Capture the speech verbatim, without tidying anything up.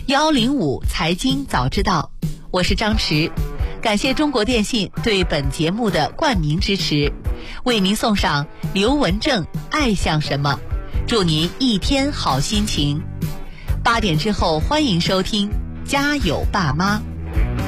幺零五财经早知道，我是张驰，感谢中国电信对本节目的冠名支持，为您送上刘文正《爱像什么》，祝您一天好心情。八点之后欢迎收听《家有爸妈》。